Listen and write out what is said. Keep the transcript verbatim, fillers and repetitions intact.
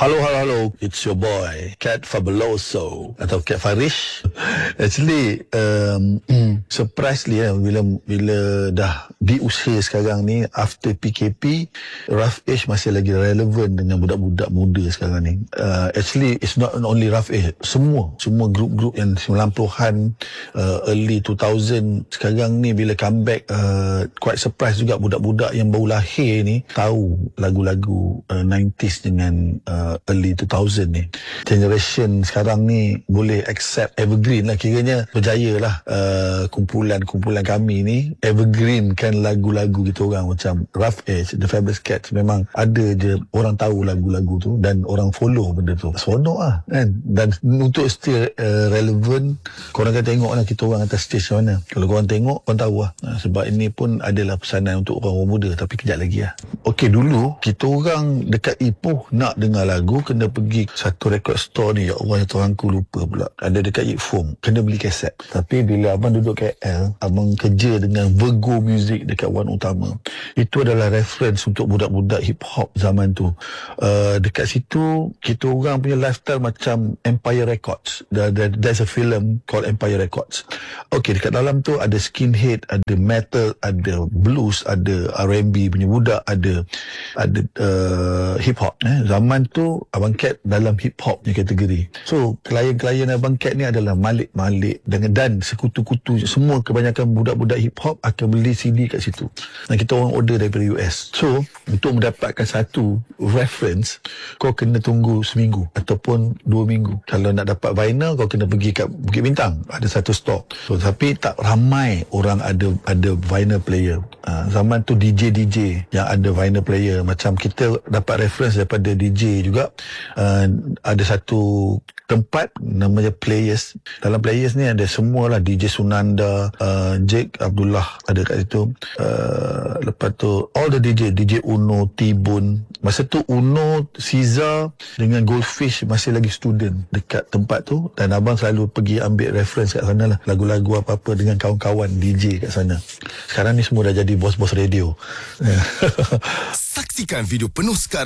Hello, hello, hello. It's your boy, Cat Fabuloso atau Cat Farish. Actually, um, surprisingly ya, bila bila dah di usia sekarang ni, after P K P, Rough Age masih lagi relevan dengan budak-budak muda sekarang ni. Uh, actually, it's not only Rough Age. Semua, semua grup-grup yang sembilan puluhan, uh, early two thousand sekarang ni bila comeback, uh, quite surprise juga budak-budak yang baru lahir ni tahu lagu-lagu uh, nineties dengan uh, early two thousand ni. Generation sekarang ni boleh accept evergreen lah, kiranya berjaya lah. Uh, kumpulan-kumpulan kami ni evergreen kan lagu-lagu kita orang macam Rough Age, The Fabulous Cats. Memang ada je orang tahu lagu-lagu tu dan orang follow benda tu. Seronok lah kan. Dan untuk still uh, relevant, korang akan tengok lah kita orang atas stage mana. Kalau korang tengok, korang tahu lah. Uh, sebab ini pun adalah pesanan untuk orang-orang muda, tapi kejap lagi lah. Okey, dulu kita orang dekat Ipoh nak dengar lagu, kena pergi satu record store ni. Ya Allah, tuanku lupa pula. Ada dekat Ikfom, kena beli kaset. Tapi bila abang duduk K L, abang kerja dengan Virgo Music dekat Wan Utama. Itu adalah reference untuk budak-budak hip hop zaman tu. Uh, dekat situ kita orang punya lifestyle macam Empire Records. There's a film called Empire Records. Okey, dekat dalam tu ada skinhead, ada metal, ada blues, ada R and B punya budak, ada ada uh, hip hop. Eh. Zaman tu Abang Cat dalam hip hop punya kategori. So klien-klien Abang Cat ni adalah Malik-Malik dengan dan sekutu-kutu, semua kebanyakan budak-budak hip hop akan beli C D kat situ. Dan kita orang order daripada U S. So untuk mendapatkan satu reference, kau kena tunggu seminggu ataupun dua minggu. Kalau nak dapat vinyl, kau kena pergi kat Bukit Bintang, ada satu stok. So tapi tak ramai orang ada ada vinyl player. Uh, zaman tu D J D J yang ada vinyl player. Macam kita dapat reference daripada D J juga. Uh, ada satu tempat namanya Players. Dalam Players ni ada semualah D J Sunanda, uh, Jake Abdullah ada kat situ. Uh, lepas tu all the D J, D J Uno, T-Bone. Masa tu Uno, Caesar dengan Goldfish masih lagi student dekat tempat tu, dan abang selalu pergi ambil reference kat sana lah, lagu-lagu apa-apa dengan kawan-kawan D J kat sana. Sekarang ni semua dah jadi bos-bos radio. Saksikan video penuh sekarang